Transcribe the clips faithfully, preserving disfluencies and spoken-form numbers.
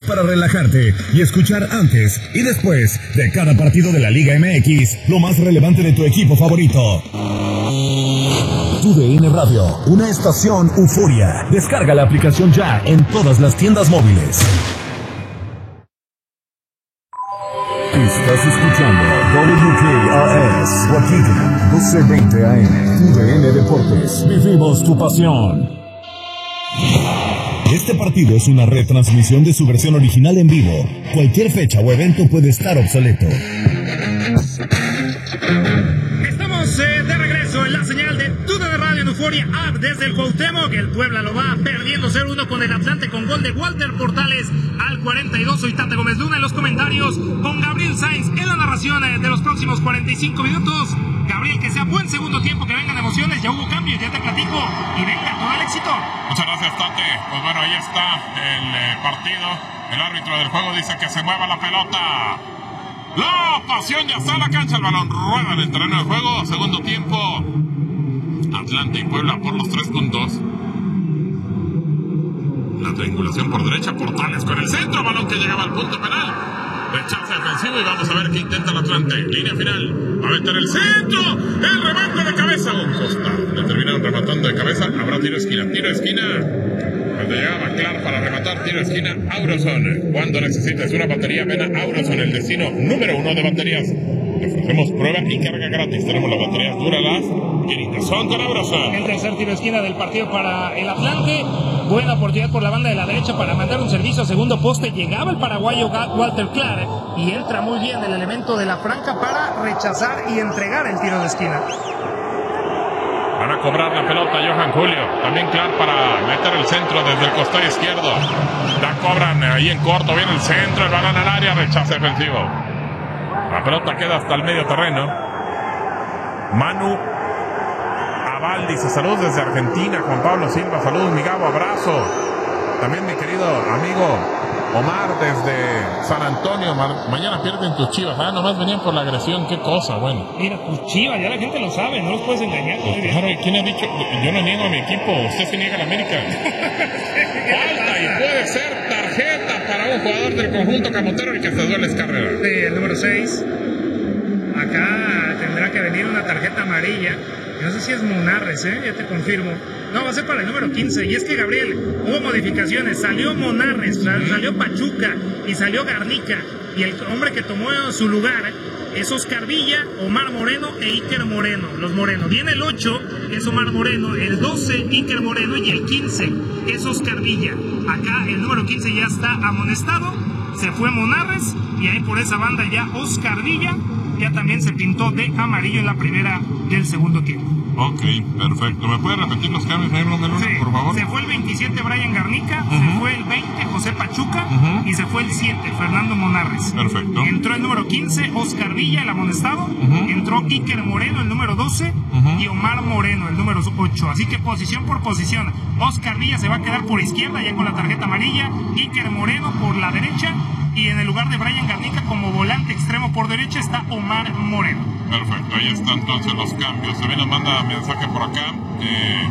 para relajarte y escuchar antes y después de cada partido de la Liga M X lo más relevante de tu equipo favorito. Tu D N Radio, una estación Euforia. Descarga la aplicación ya en todas las tiendas móviles. Estás escuchando W K R S, Waukegan, doce veinte A M. Tu D N Deportes. Vivimos tu pasión. Este partido es una retransmisión de su versión original en vivo. Cualquier fecha o evento puede estar obsoleto. Estamos eh, de regreso en la señal de Tu D N Radio en Euforia App desde el Cuauhtémoc. El Puebla lo va perdiendo cero uno con el Atlante con gol de Walter Portales al cuarenta y dos. Soy Tata Gómez Luna en los comentarios con Gabriel Sainz en la narración eh, de los próximos cuarenta y cinco minutos. Gabriel, que sea buen segundo tiempo, que vengan emociones, ya hubo cambios, ya te platico y venga todo el éxito. Muchas gracias, Tate. Pues bueno, ahí está el eh, partido. El árbitro del juego dice que se mueva la pelota. La pasión ya está en la cancha, el balón rueda en el terreno de juego. Segundo tiempo, Atlante y Puebla por los tres puntos. La triangulación por derecha, Portales con el centro, balón que llegaba al punto penal. Rechaza defensivo y vamos a ver qué intenta el Atlante. Línea final, va a meter el centro, el remate de cabeza. Un Costa, le terminaron rematando de cabeza. Habrá tiro de esquina, tiro de esquina. Cuando llegaba Clar para rematar, tiro de esquina, Auroson. Cuando necesites una batería, ven a Auroson, el destino número uno de baterías. Le ofrecemos prueba y carga gratis. Tenemos las baterías Duralas, que son con Auroson. El tercer tiro de esquina del partido para el Atlante. Buena oportunidad por la banda de la derecha para mandar un servicio a segundo poste. Llegaba el paraguayo Walter Clar y entra muy bien el elemento de la franja para rechazar y entregar el tiro de esquina. Van a cobrar la pelota Johan Julio. También Clar para meter el centro desde el costado izquierdo. La cobran ahí en corto. Viene el centro, el balón al área, rechazo defensivo. La pelota queda hasta el medio terreno. Manu Aval dice saludos desde Argentina. Juan Pablo Silva, saludos mi Gabo, abrazo. También mi querido amigo Omar desde San Antonio. Ma- mañana pierden tus Chivas. Ah, nomás venían por la agresión, qué cosa, bueno. Mira, tus Chivas, ya la gente lo sabe, no los puedes engañar. Pues claro, ¿quién ha dicho? Yo no niego a mi equipo, usted se niega a la América. Falta y puede ser tarjeta para un jugador del conjunto camotero, el que se duele es Carrera. Sí, el número seis. Acá tendrá que venir una tarjeta amarilla. No sé si es Monarres, ¿eh? Ya te confirmo. No, va a ser para el número quince. Y es que, Gabriel, hubo modificaciones. Salió Monarres, salió Pachuca y salió Garnica. Y el hombre que tomó su lugar es Oscar Villa, Omar Moreno e Iker Moreno. Los Moreno. Viene el ocho, es Omar Moreno. El doce, Iker Moreno. Y el quince es Oscar Villa. Acá el número quince ya está amonestado. Se fue Monarres. Y ahí por esa banda ya Oscar Villa ya también se pintó de amarillo en la primera del segundo tiempo. Ok, perfecto. ¿Me puede repetir los cambios, señor Luna, Sí, por favor? se fue el veintisiete Brian Garnica, Uh-huh. se fue el veinte José Pachuca Uh-huh. y se fue el siete Fernando Monarres. Perfecto. Entró el número quince Oscar Villa, el amonestado. Uh-huh. Entró Iker Moreno, el número doce. Uh-huh. Y Omar Moreno, el número ocho. Así que posición por posición. Oscar Villa se va a quedar por izquierda ya con la tarjeta amarilla. Iker Moreno por la derecha. Y en el lugar de Brian Garnica como volante extremo por derecha está Omar Moreno. Perfecto, ahí están entonces los cambios. También nos manda mensaje por acá. Eh,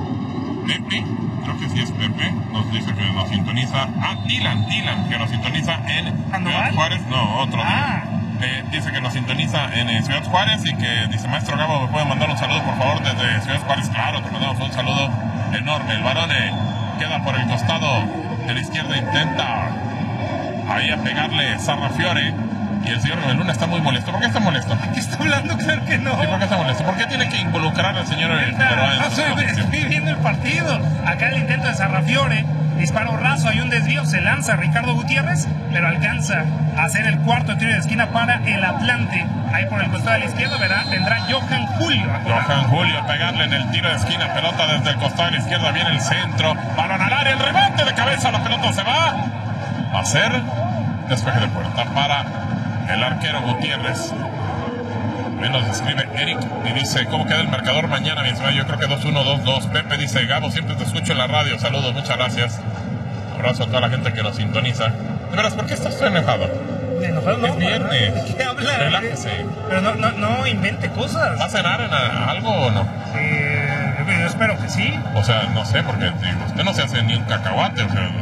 Pepe, creo que sí es Pepe, nos dice que nos sintoniza. Ah, Dylan, Dylan, que nos sintoniza en Ciudad Juárez. No, otro. Ah. Eh, dice que nos sintoniza en eh, Ciudad Juárez y que dice, maestro Gabo, ¿me puede mandar un saludo por favor desde Ciudad Juárez? Claro, te mandamos un saludo enorme. El varón eh, queda por el costado de la izquierda, intenta ahí a pegarle Sarrafiore. Y el señor Luna está muy molesto. ¿Por qué está molesto? ¿Qué está hablando? Claro que no. Sí, ¿por qué está molesto? ¿Por qué tiene que involucrar al señor Figueroa en No, su estoy, estoy viendo el partido. Acá el intento de Sarrafiore, disparo raso, hay un desvío, se lanza Ricardo Gutiérrez, pero alcanza a hacer el cuarto tiro de esquina para el Atlante. Ahí por el costado de la izquierda, ¿verdad? Vendrá Johan Julio. Johan Julio a pegarle en el tiro de esquina, pelota desde el costado de la izquierda, viene el centro, balón al área, el remate de cabeza, la pelota se va a hacer despeje de puerta para el arquero Gutiérrez. También nos escribe Eric y dice, ¿cómo queda el marcador mañana, mi estimado? Yo creo que dos uno, dos dos. Pepe dice, Gabo, siempre te escucho en la radio. Saludos, muchas gracias. Abrazo a toda la gente que nos sintoniza. De veras, ¿por qué estás tan enojado? Enojado no. Es viernes. ¿De qué habla? Relájese. Pero no, no, no invente cosas. ¿Va a cenar en a- algo o no? Eh, yo espero que sí. O sea, no sé, porque digo, usted no se hace ni un cacahuate, o sea...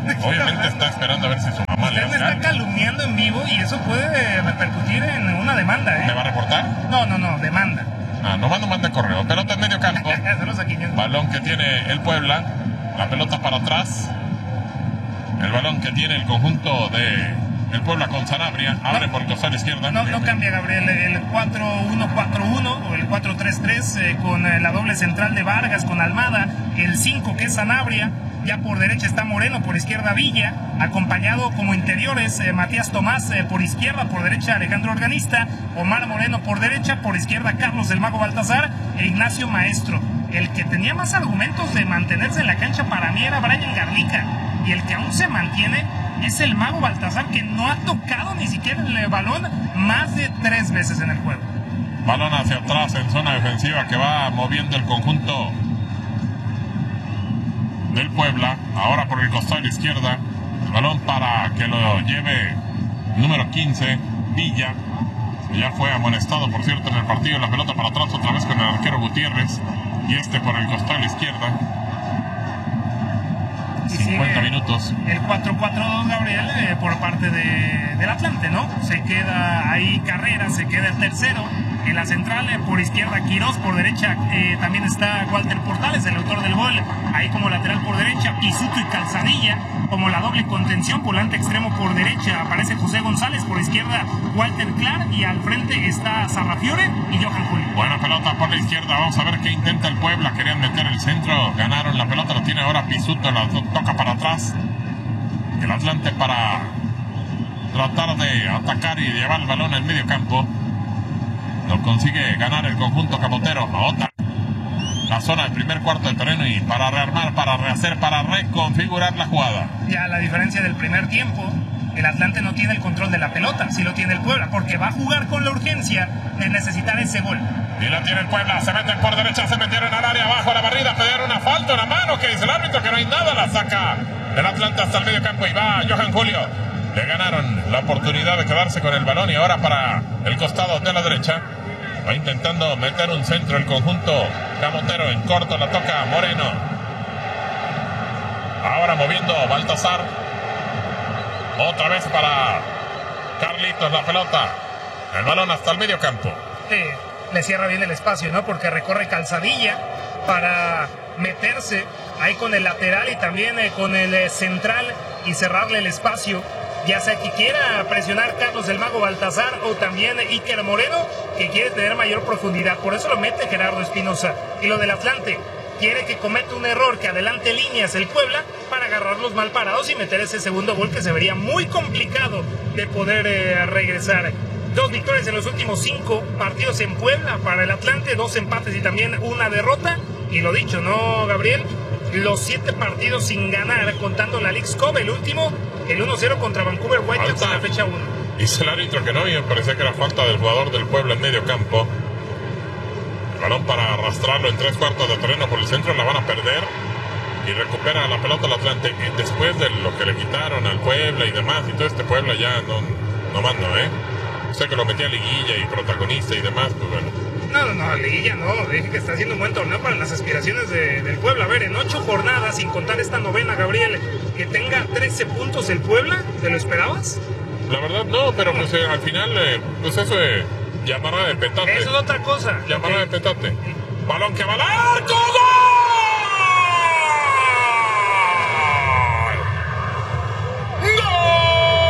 Obviamente está esperando a ver si su mamá le Usted me hace está algo. calumniando en vivo y eso puede repercutir en una demanda, ¿Me ¿eh? va a reportar? No, no, no, demanda. Ah, nomás no manda correo. Pelota en medio campo. Saludos aquí mismo. Balón que tiene el Puebla. La pelota para atrás. El balón que tiene el conjunto de el Puebla con Sanabria. Abre No, por el costado izquierda. No, no cambia, Gabriel, el cuatro uno cuatro uno o el cuatro tres tres eh, con eh, la doble central de Vargas, con Almada, el cinco que es Sanabria, ya por derecha está Moreno, por izquierda Villa, acompañado como interiores eh, Matías Tomás, eh, por izquierda, por derecha Alejandro Organista, Omar Moreno por derecha, por izquierda Carlos del Mago Baltazar e Ignacio Maestro. El que tenía más argumentos de mantenerse en la cancha para mí era Brian Garnica, y el que aún se mantiene es el Mago Baltazar, que no ha tocado ni siquiera el balón más de tres veces en el juego. Balón hacia atrás en zona defensiva que va moviendo el conjunto del Puebla. Ahora por el costado de la izquierda. El balón para que lo lleve número quince, Villa. Ya fue amonestado, por cierto, en el partido. La pelota para atrás otra vez con el arquero Gutiérrez. Y este por el costado de la izquierda. cincuenta minutos. El cuatro cuatro dos, Gabriel, eh, por parte de, del Atlante, ¿no? Se queda ahí Carrera, se queda el tercero. En la central, eh, por izquierda Quirós, por derecha eh, también está Walter Portales, el autor del gol. Ahí como lateral por derecha, Pisuto y Calzadilla. Como la doble contención, volante extremo por derecha, aparece José González, por izquierda Walter Clark, y al frente está Sarrafiore y Johan Julio. Buena pelota por la izquierda. Vamos a ver qué intenta el Puebla. Querían meter el centro. Ganaron la pelota. Lo tiene ahora Pisuto. La toca para atrás. El Atlante para tratar de atacar y llevar el balón al medio campo. Lo consigue ganar el conjunto camotero. Ahota la zona del primer cuarto de terreno y para rearmar, para rehacer, para reconfigurar la jugada. Ya la diferencia del primer tiempo, el Atlante no tiene el control de la pelota, sí lo tiene el Puebla, porque va a jugar con la urgencia de necesitar ese gol. Y lo tiene el Puebla, se meten por derecha, se metieron al área, abajo a la barrida, pedir una falta, una mano, que dice el árbitro que no hay nada, la saca el Atlante hasta el medio campo y va Johan Julio. Le ganaron la oportunidad de quedarse con el balón y ahora para el costado de la derecha. Va intentando meter un centro el conjunto camotero. En corto la toca Moreno. Ahora moviendo Baltazar. Otra vez para Carlitos la pelota. El balón hasta el medio campo. Eh, le cierra bien el espacio, ¿no? Porque recorre Calzadilla para meterse ahí con el lateral y también eh, con el eh, central y cerrarle el espacio. Ya sea que quiera presionar Carlos del Mago Baltazar o también Iker Moreno, que quiere tener mayor profundidad. Por eso lo mete Gerardo Espinosa. Y lo del Atlante, quiere que cometa un error, que adelante líneas el Puebla para agarrarlos mal parados y meter ese segundo gol que se vería muy complicado de poder eh, regresar. Dos victorias en los últimos cinco partidos en Puebla para el Atlante, dos empates y también una derrota. Y lo dicho, ¿no, Gabriel? Los siete partidos sin ganar, contando la Leagues Cup, el último, el uno cero contra Vancouver Whitecaps en la fecha uno. Dice el árbitro que no, y me parecía que era falta del jugador del Puebla en medio campo. El balón para arrastrarlo en tres cuartos de terreno por el centro, la van a perder. Y recupera la pelota el Atlante. Y después de lo que le quitaron al Puebla y demás, y todo este Puebla ya no, no mando, ¿eh? Usted que lo metía a liguilla y protagonista y demás, pues bueno. No, no, no, liguilla no, dije que está haciendo un buen torneo para las aspiraciones de, del Puebla. A ver, en ocho jornadas, sin contar esta novena, Gabriel, que tenga trece puntos el Puebla, ¿te lo esperabas? La verdad no, pero pues eh, al final, eh, pues eso es llamada de petate. Eso es otra cosa. Llamada Okay. de petate. Balón que va al arco, ¡gol!